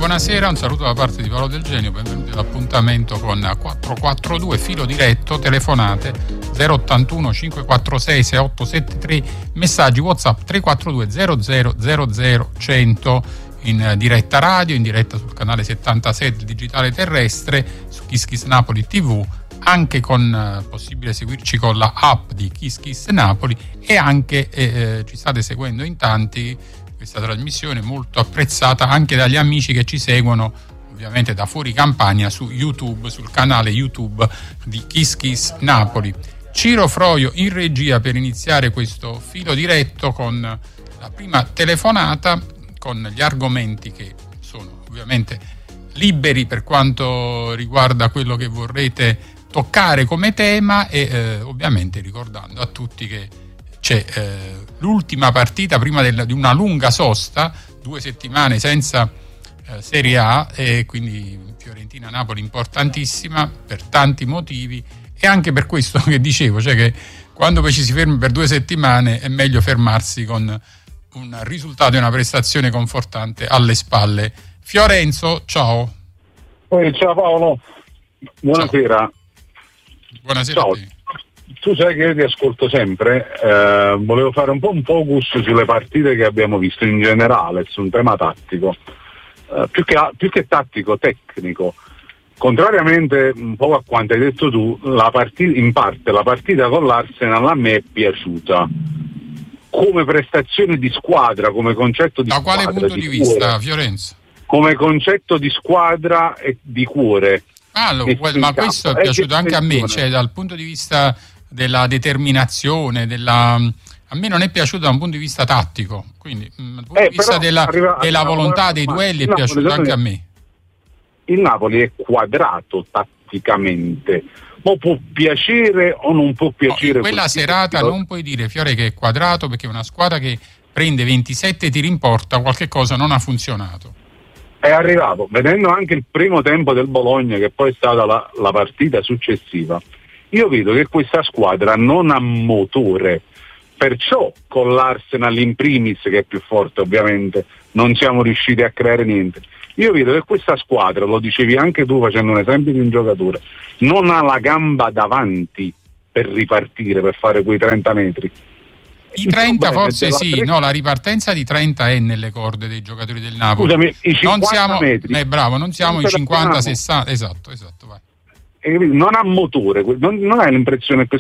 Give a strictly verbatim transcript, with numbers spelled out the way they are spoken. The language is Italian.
buonasera, un saluto da parte di Paolo Del Genio, benvenuti all'appuntamento con quattro quattro due filo diretto, telefonate zero ottantuno cinquecentoquarantasei sessantottosettantatré, messaggi WhatsApp tre quattro due zero zero zero zero cento, in diretta radio, in diretta sul canale settantasei del digitale terrestre, su Kiss Kiss Napoli tivù, anche con eh, possibile seguirci con la app di Kiss Kiss Napoli, e anche eh, ci state seguendo in tanti questa trasmissione molto apprezzata anche dagli amici che ci seguono ovviamente da fuori campagna su YouTube, sul canale YouTube di Kiss Kiss Napoli. Ciro Froio in regia per iniziare questo filo diretto con la prima telefonata, con gli argomenti che sono ovviamente liberi per quanto riguarda quello che vorrete toccare come tema, e eh, ovviamente ricordando a tutti che c'è eh, l'ultima partita prima del, di una lunga sosta, due settimane senza eh, Serie A, e quindi Fiorentina-Napoli importantissima per tanti motivi, e anche per questo che dicevo, cioè che quando poi ci si ferma per due settimane è meglio fermarsi con un risultato e una prestazione confortante alle spalle. Fiorenzo, ciao. Poi, ciao Paolo, buonasera. Ciao. Buonasera ciao. A te. Tu sai che io ti ascolto sempre, eh, volevo fare un po' un focus sulle partite che abbiamo visto in generale, su un tema tattico, eh, più, che, più che tattico, tecnico. Contrariamente un po' a quanto hai detto tu, la partita, in parte la partita con l'Arsenal a me è piaciuta, come prestazione di squadra, come concetto di da squadra. Da quale punto di, di vista, Fiorenzo? Come concetto di squadra e di cuore. Ah, lo, ma questo è piaciuto anche a me, cioè dal punto di vista della determinazione, della, a me non è piaciuto da un punto di vista tattico, quindi dal punto eh, di vista della, arriva, della volontà arriva, dei duelli è Napoli, piaciuto anche a me. Il Napoli è quadrato tatticamente, o può piacere o non può piacere. No, in quella serata tipo. Non puoi dire, Fiore, che è quadrato, perché una squadra che prende ventisette tiri in porta, qualche cosa non ha funzionato. È arrivato, vedendo anche il primo tempo del Bologna, che poi è stata la, la partita successiva, io vedo che questa squadra non ha motore, perciò con l'Arsenal in primis, che è più forte ovviamente, non siamo riusciti a creare niente. Io vedo che questa squadra, lo dicevi anche tu facendo un esempio di un giocatore, non ha la gamba davanti per ripartire, per fare quei trenta metri. I trenta forse sì, tre... no, la ripartenza di trenta è nelle corde dei giocatori del Napoli. Scusami, i cinquanta non siamo, metri. Eh, bravo, non siamo i cinquanta sessanta, esatto, esatto, vai. Non ha motore, non, non hai l'impressione che